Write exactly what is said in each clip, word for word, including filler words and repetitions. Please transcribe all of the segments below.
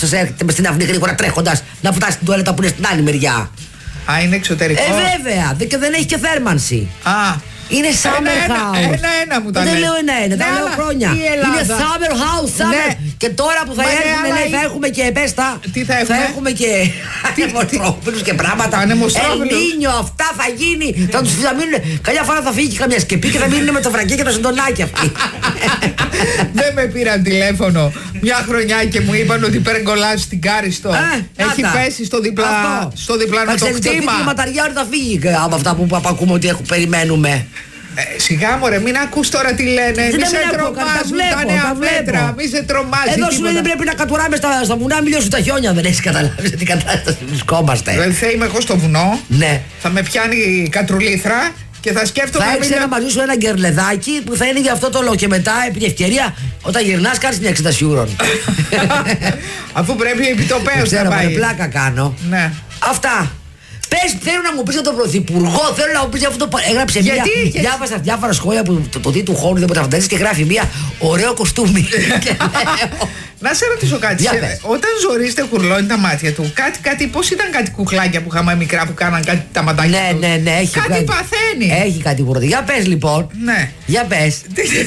Σας έρχεται με στην αυλή γρήγορα τρέχοντας να φτάσει στην τουαλέτα που είναι στην άλλη μεριά. Α, είναι εξωτερικό. Ε, βέβαια. Και δεν έχει και θέρμανση. Α. Είναι summer ένα, house. Ένα, ένα, ένα μου τα δεν λες. λέω ένα-ένα, τα Ναι, λέω αλλά χρόνια. Είναι summer house, summer. Ναι. Και τώρα που θα Μα ναι, έρθουν, αλλά λέει, η- θα έχουμε και πέστα. Τι θα έχουμε? Θα έχουμε και ανεμοστρόφιλους και πράγματα. Ανεμοστρόφιλους. Ελνίνιο, αυτά θα γίνει. Θα τους θα μείνουν. Καλιά φορά θα φύγει και καμιά σκεπή και θα μείνουν με το βρακί και το συντονάκι αυτοί. Δεν με πήραν τηλέφωνο μια χρονιά και μου είπαν ότι υπεργκολάζει στην Κάριστο. Ε, Έχει κάτα. πέσει στο, διπλα... Αυτό. στο διπλανό Θα το ξέρεις, το χτήμα. η ματαριά ότι θα φύγει από αυτά που που ακούμε ότι έχουν, περιμένουμε. Ε, σιγά μωρέ, μην ακούς τώρα τι λένε. Δεν Μη σε μην ακούω, τα τρομάζουν βλέπω, τα νέα τα βλέπω. μέτρα. Μη σε τρομάζει. Εδώ σου λέει δεν τίποτα. πρέπει να κατουράμε στα, στα βουνά, μη λιώσουν τα χιόνια. Δεν έχει καταλάβει σε τι κατάσταση βρισκόμαστε. Δηλαδή θα είμαι εγώ στο βουνό, Ναι. θα με πιάνει η κατρουλήθρα και θα σκέφτομαι. Θα να έχει μην- ένα μαζί σου ένα γκερλεδάκι που θα είναι για αυτό το λόγο. Και μετά, επί ευκαιρία, όταν γυρνά, κάνει μια εξέταση ουρών. Αφού πρέπει επιτοπέως Ξέρω, να με πάει. πλάκα κάνω. Ναι. Αυτά. Πες, θέλω να μου πεις για τον Πρωθυπουργό, θέλω να μου πεις για αυτό που έγραψε Γιατί μία. είχες? Διάβασα διάφορα σχόλια που το, το τι του χώρου δεν μπορεί να φανταστείς και γράφει μία ωραίο κοστούμι. Και λέω, Να σε ρωτήσω κάτι. Για Σε- πες. Όταν ζορίστε κουρλώνει τα μάτια του, κάτι, κάτι, πώς ήταν κάτι κουκλάκια που είχαμε μικρά που κάναν κάτι τα ματάκια ναι, τους? ναι, ναι, έχει Κάτι κάτι- παθαίνει. Έχει κάτι που ρωτάει. Για πες λοιπόν. Ναι. Για πες.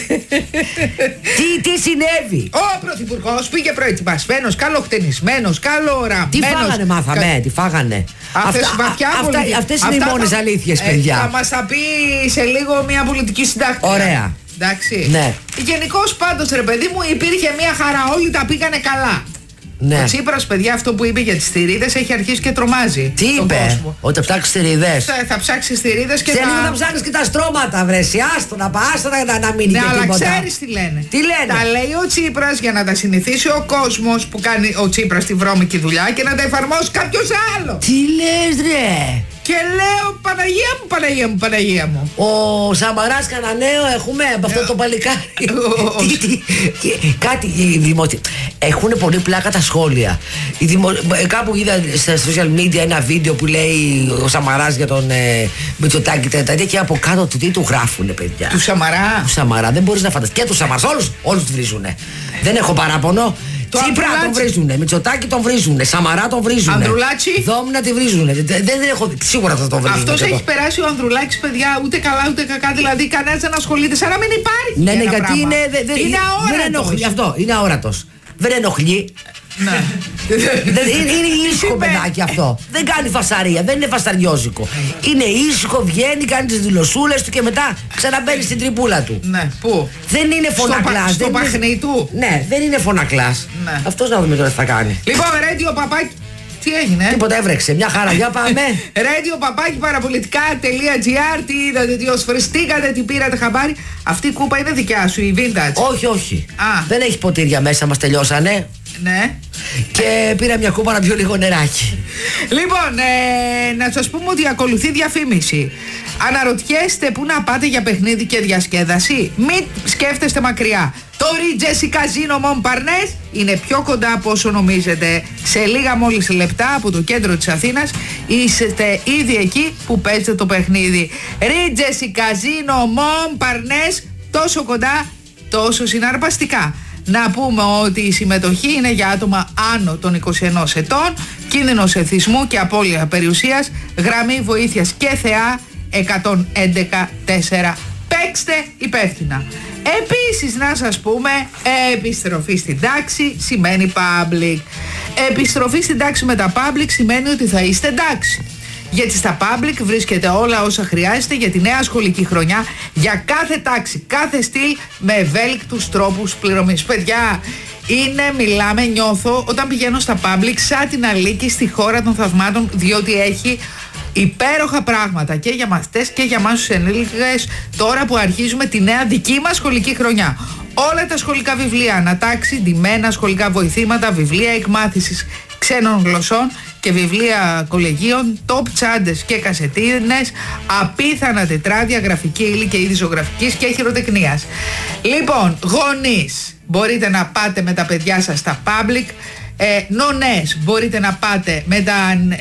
τι, τι συνέβη. Ο Πρωθυπουργός πήγε προετοιμασμένος, καλοχτενισμένος, καλοοραμένος. Τι φάγανε, μάθαμε, Κα- τι φάγανε. Αυτές, Αυτά- βαθιά α- αυτά- πολιτική- Αυτές είναι οι αυτά μόνες θα- αλήθειες, ε, παιδιά. Θα μας τα πει σε λίγο μια πολιτική συντάκτρια. Ωραία. Εντάξει. Ναι. Γενικώς πάντως ρε παιδί μου υπήρχε μια χαρά, όλοι τα πήγανε καλά. Ναι. Ο Τσίπρας, παιδιά, αυτό που είπε για τις θηρίδες έχει αρχίσει και τρομάζει Τι τον είπε, κόσμο. ότι φτιάξει θηρίδες. Θα, θα ψάξει θηρίδες και Σε θα... λίγο θα ψάχνεις και τα στρώματα, βρεσι. Άστο να πας, άστο να, να μείνει Ναι, και αλλά τίποτα. ξέρεις τι λένε. Τι λένε. Τα λέει ο Τσίπρας για να τα συνηθίσει ο κόσμος που κάνει ο Τσίπρας τη βρώμικη δουλειά και να τα εφαρμόσει κάποιος άλλο. Τι λες ρε. Και λέω Παναγία μου, Παναγία μου, Παναγία μου. Ο Σαμαράς κανένα νέο έχουμε από αυτό το παλικάρι. Ο- Τι- τι- τι- Κάτι οι δημοτικοί. Έχουν πολύ πλάκα τα σχόλια. Οι δημο- ε, Κάπου είδα στα social media ένα βίντεο που λέει ο Σαμαράς για τον ε, Μητσοτάκη τα τέτοια και από κάτω του τι του γράφουνε, παιδιά. Του Σαμαρά. Του Σαμαρά, δεν μπορείς να φανταστείς. Και του Σαμαρά, όλους, όλους τους βρίζουνε. Δεν έχω παράπονο. Το Τσίπρα τον Ανδρουλάτσι. βρίζουνε, Μητσοτάκη τον βρίζουνε, Σαμαρά τον βρίζουνε. Ανδρουλάτσι. Δόμνα τη βρίζουνε. Δεν, δεν, δεν έχω δει. Σίγουρα θα τον βρίζουνε. Αυτός και έχει εδώ. περάσει ο Ανδρουλάκης, παιδιά, ούτε καλά ούτε κακά. Δηλαδή κανένας δεν ασχολείται, σαν να μην υπάρχει. Ναι, ναι, ένα γιατί πράγμα. είναι. δε- δε- είναι Δεν αόρατος. ενοχλεί. Αυτό, είναι αόρατος. Δεν ενοχλεί. Ναι. Δεν- είναι, είναι ήσυχο Είπε. παιδάκι αυτό. Δεν κάνει φασαρία, δεν είναι φασαριόζικο. Είναι ήσυχο, βγαίνει, κάνει τι δηλωσούλε του και μετά ξαναμπαίνει στην τρυπούλα του. Ναι, πού? Δεν είναι Στο, πα- φωνακλά. στο παχνί του. Ναι, δεν είναι φωνακλά. Ναι. Αυτό να δούμε τώρα τι θα κάνει. Λοιπόν, ρέντιο παπάκι. Τι έγινε? Τίποτα έβρεξε. Μια χαρά, για πάμε. Radio παπάκι παραπολιτικά.gr. Τι είδατε, τι οσφριστήκατε, τι πήρατε χαμπάρι. Αυτή η κούπα είναι δικιά σου, η vintage. Όχι, όχι. Α. Δεν έχει ποτήρια μέσα, μα τελειώσανε. Ναι. Και πήρα μια κούπα να πιω λίγο νεράκι. Λοιπόν, ε, να σας πούμε ότι ακολουθεί διαφήμιση. Αναρωτιέστε πού να πάτε για παιχνίδι και διασκέδαση. Μην σκέφτεστε μακριά. Το Regency Casino Montparnasse είναι πιο κοντά από όσο νομίζετε. Σε λίγα μόλις λεπτά από το κέντρο της Αθήνας είστε ήδη εκεί που παίζετε το παιχνίδι. Regency Casino Montparnasse, τόσο κοντά, τόσο συναρπαστικά. Να πούμε ότι η συμμετοχή είναι για άτομα άνω των είκοσι ενός ετών, κίνδυνος εθισμού και απώλεια περιουσίας, γραμμή βοήθειας και ΘΕΑ εκατόν έντεκα τέσσερα. Παίξτε υπεύθυνα. Επίσης να σας πούμε, επιστροφή στην τάξη σημαίνει public. Επιστροφή στην τάξη με τα public σημαίνει ότι θα είστε εντάξει. Γιατί στα public βρίσκεται όλα όσα χρειάζεται για τη νέα σχολική χρονιά, για κάθε τάξη, κάθε στυλ, με ευέλικτους τρόπους πληρωμής. Παιδιά, είναι, μιλάμε, νιώθω όταν πηγαίνω στα public σαν την Αλίκη στη χώρα των θαυμάτων, διότι έχει υπέροχα πράγματα και για μαθητές και για εμάς τους ενήλικες τώρα που αρχίζουμε τη νέα δική μας σχολική χρονιά. Όλα τα σχολικά βιβλία ανατάξει, ντυμένα σχολικά βοηθήματα, βιβλία εκμάθησης ξένων γλωσσών και βιβλία κολεγίων, top τσάντες και κασετίνες, απίθανα τετράδια, γραφική ύλη και είδη ζωγραφικής και χειροτεχνίας. Λοιπόν, γονείς, μπορείτε να πάτε με τα παιδιά σας στα public. Ε, νονές, μπορείτε να πάτε με τα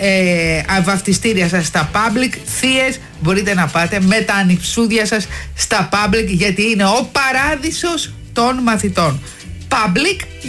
ε, βαφτιστήρια σας στα public. Θείες, μπορείτε να πάτε με τα ανιψούδια σας στα public, γιατί είναι ο παράδεισος των μαθητών. Public